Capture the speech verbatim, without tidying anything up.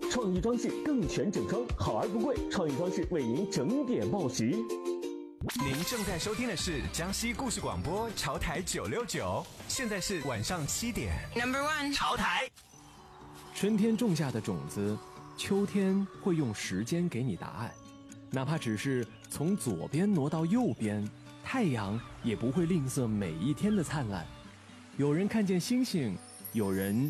创意装饰更全整装，好而不贵，创意装饰为您整点报时。 您正在收听的是江西故事广播潮台九六九，现在是晚上七点。 Number one， 潮台。 春天种下的种子，秋天会用时间给你答案，哪怕只是从左边挪到右边，太阳也不会吝啬每一天的灿烂。有人看见星星，有人